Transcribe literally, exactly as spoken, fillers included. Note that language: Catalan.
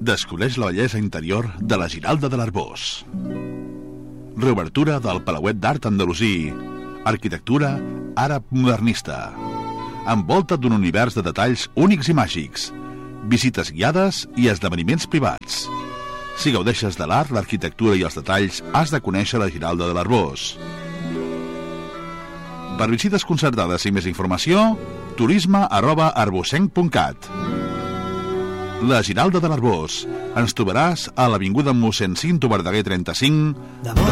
Descobreix la bellesa interior de la Giralda de l'Arboç. Reobertura del Palauet d'Art Andalusí. Arquitectura àrab modernista. Envolta d'un univers de detalls únics i màgics. Visites guiades i esdeveniments privats. Si gaudeixes de l'art, l'arquitectura i els detalls, has de conèixer la Giralda de l'Arboç. Per visites concertades i més informació, turisme arroba arbocenc punt cat. La Giralda de l'Arboç. Ens trobaràs a l'avinguda mossèn Cinto Verdaguer trenta-cinc de